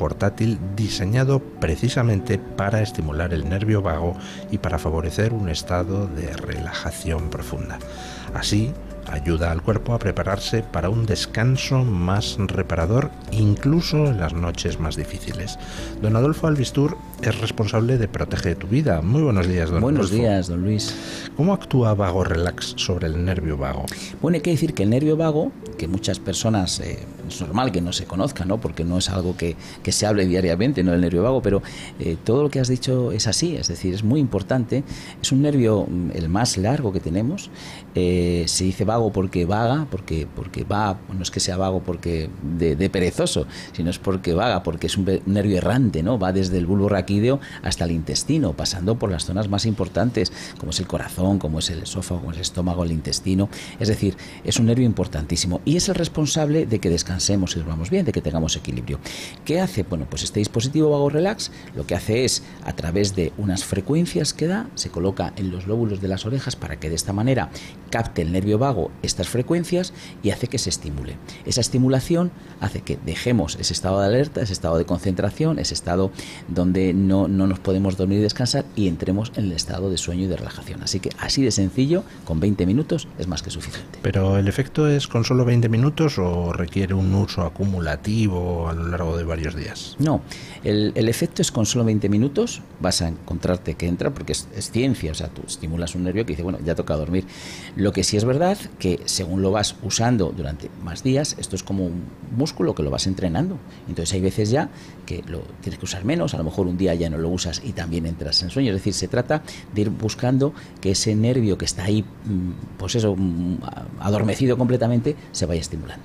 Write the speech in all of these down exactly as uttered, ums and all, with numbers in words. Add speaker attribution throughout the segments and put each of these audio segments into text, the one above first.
Speaker 1: portátil diseñado precisamente para estimular el nervio vago y para favorecer un estado de relajación profunda. Así, ayuda al cuerpo a prepararse para un descanso más reparador, incluso en las noches más difíciles. Don Adolfo Albistur es responsable de Protege tu Vida. Muy buenos días, don
Speaker 2: Buenos
Speaker 1: Adolfo.
Speaker 2: días, don Luis.
Speaker 1: ¿Cómo actúa Vago Relax sobre el nervio vago?
Speaker 2: Bueno, hay que decir que el nervio vago, que muchas personas, eh, es normal que no se conozca, ¿no? Porque no es algo que, que se hable diariamente, ¿no? El nervio vago, pero eh, todo lo que has dicho es así, es decir, es muy importante. Es un nervio, el más largo que tenemos. Eh, se dice vago porque vaga, porque, porque va, no es que sea vago porque de, de perezoso, sino es porque vaga, porque es un nervio errante, ¿no? Va desde el bulbo raquídeo hasta el intestino, pasando por las zonas más importantes, como es el corazón, como es el esófago, como es el estómago, el intestino. Es decir, es un nervio importantísimo y es el responsable de que descansemos y durmamos bien, de que tengamos equilibrio. ¿Qué hace? Bueno, pues este dispositivo Vago Relax lo que hace es, a través de unas frecuencias que da, se coloca en los lóbulos de las orejas para que de esta manera capte el nervio vago estas frecuencias y hace que se estimule. Esa estimulación hace que dejemos ese estado de alerta, ese estado de concentración, ese estado donde no, no nos podemos dormir y descansar y entremos en el estado de sueño y de relajación. Así que así de sencillo, con veinte minutos es más que suficiente.
Speaker 1: ¿Pero el efecto es con solo veinte minutos o requiere un uso acumulativo a lo largo de varios días?
Speaker 2: No, el, el efecto es con solo veinte minutos, vas a encontrarte que entra, porque es, es ciencia, o sea, tú estimulas un nervio que dice, bueno, ya toca dormir. Lo que sí es verdad que según lo vas usando durante más días, esto es como un músculo que lo vas entrenando. Entonces hay veces ya que lo tienes que usar menos, a lo mejor un día ya no lo usas y también entras en sueño. Es decir, se trata de ir buscando que ese nervio que está ahí, pues eso, adormecido completamente, se vaya estimulando.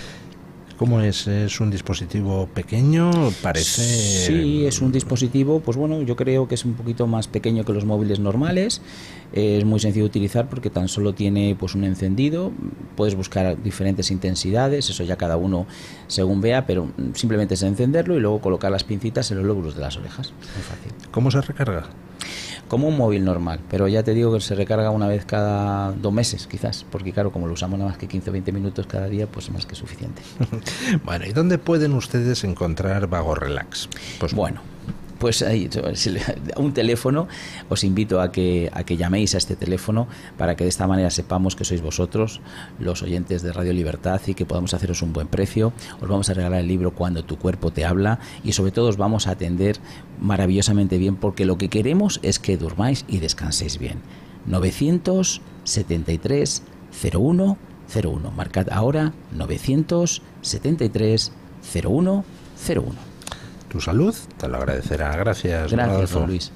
Speaker 1: ¿Cómo es? ¿Es un dispositivo pequeño? Parece...
Speaker 2: Sí, es un dispositivo, pues bueno, yo creo que es un poquito más pequeño que los móviles normales. Es muy sencillo de utilizar porque tan solo tiene pues un encendido. Puedes buscar diferentes intensidades, eso ya cada uno según vea, pero simplemente es encenderlo y luego colocar las pincitas en los lóbulos de las orejas. Muy fácil.
Speaker 1: ¿Cómo se recarga?
Speaker 2: Como un móvil normal, pero ya te digo que se recarga una vez cada dos meses quizás, porque claro, como lo usamos nada más que quince o veinte minutos cada día, pues es más que suficiente.
Speaker 1: Bueno, ¿y dónde pueden ustedes encontrar Vago Relax? Pues
Speaker 2: bueno, pues ahí, un teléfono, os invito a que, a que llaméis a este teléfono para que de esta manera sepamos que sois vosotros, los oyentes de Radio Libertad, y que podamos haceros un buen precio. Os vamos a regalar el libro Cuando tu cuerpo te habla y sobre todo os vamos a atender maravillosamente bien, porque lo que queremos es que durmáis y descanséis bien. novecientos setenta y tres cero uno cero uno. Marcad ahora novecientos setenta y tres cero uno cero uno.
Speaker 1: Tu salud te lo agradecerá. Gracias,
Speaker 2: Gracias, don Luis.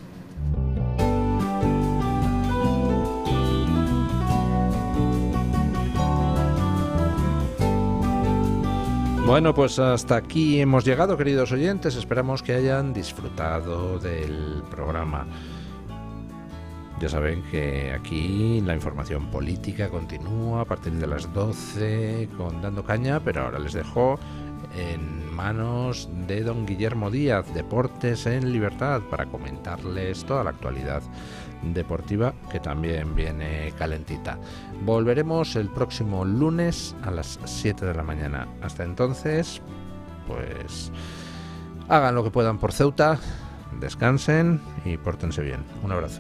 Speaker 1: Bueno, pues hasta aquí hemos llegado, queridos oyentes. Esperamos que hayan disfrutado del programa. Ya saben que aquí la información política continúa a partir de las doce con Dando Caña, pero ahora les dejo en manos de don Guillermo Díaz, Deportes en Libertad, para comentarles toda la actualidad deportiva, que también viene calentita. Volveremos el próximo lunes a las siete de la mañana. Hasta entonces, pues hagan lo que puedan por Ceuta, descansen y pórtense bien. Un abrazo.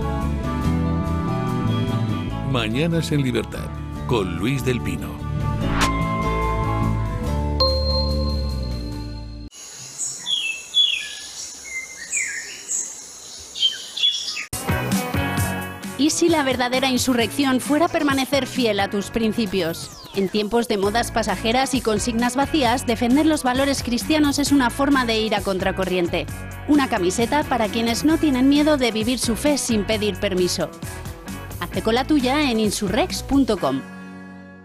Speaker 3: Mañanas en Libertad, con Luis del Pino.
Speaker 4: ¿Y si la verdadera insurrección fuera permanecer fiel a tus principios? En tiempos de modas pasajeras y consignas vacías, defender los valores cristianos es una forma de ir a contracorriente. Una camiseta para quienes no tienen miedo de vivir su fe sin pedir permiso. Hazte con la tuya en insurrex punto com.